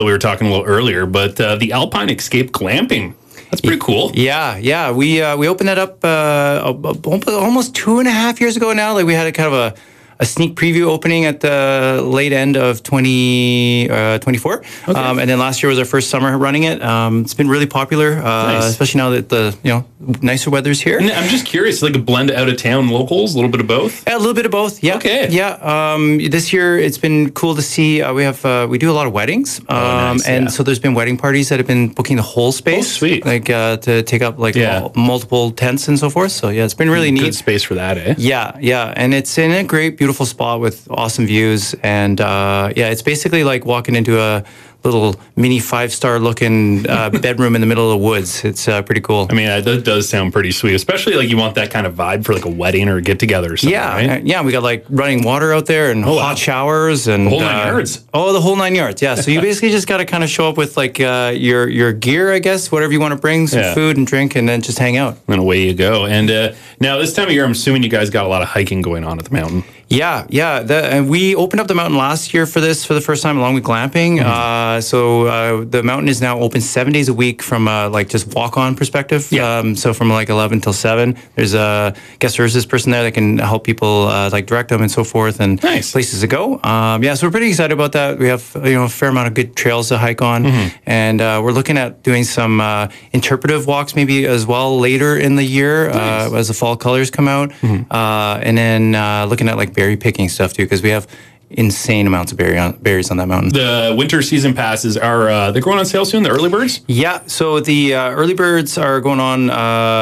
we were talking a little earlier, but the Alpine Escape Glamping. That's pretty cool. Yeah. We opened that up almost 2.5 years ago now. Like we had a kind of a sneak preview opening at the late end of 2024. Okay. And then last year was our first summer running it. It's been really popular, nice. Especially now that the nicer weather's here. And I'm just curious, like a blend of out-of-town locals, a little bit of both? Yeah, a little bit of both, yeah. Okay. Yeah, this year it's been cool to see. We do a lot of weddings. Nice, so there's been wedding parties that have been booking the whole space. Oh, sweet. Like to take up multiple tents and so forth. So yeah, it's been really neat. Good space for that, eh? Yeah. And it's in a great, beautiful spot with awesome views, and it's basically like walking into a little mini 5-star looking bedroom in the middle of the woods. It's pretty cool. I mean, that does sound pretty sweet, especially like you want that kind of vibe for like a wedding or a get together or something. Right? Yeah. We got like running water out there and hot showers and the whole 9 yards. Oh, the whole 9 yards. Yeah. So you basically just got to kind of show up with like your gear, I guess, whatever you want to bring, some food and drink, and then just hang out. And away you go. And now this time of year, I'm assuming you guys got a lot of hiking going on at the mountain. Yeah. And we opened up the mountain last year for the first time, along with glamping. Mm-hmm. So the mountain is now open 7 days a week from like just walk-on perspective. Yeah. So from like 11 till 7, there's a guest services person there that can help people like direct them and so forth, and places to go. So we're pretty excited about that. We have a fair amount of good trails to hike on, and we're looking at doing some interpretive walks maybe as well later in the year as the fall colors come out, and then looking at like berry picking stuff too, because we have insane amounts of berries on that mountain. The winter season passes are they're going on sale soon, the early birds? Yeah, so the early birds are going on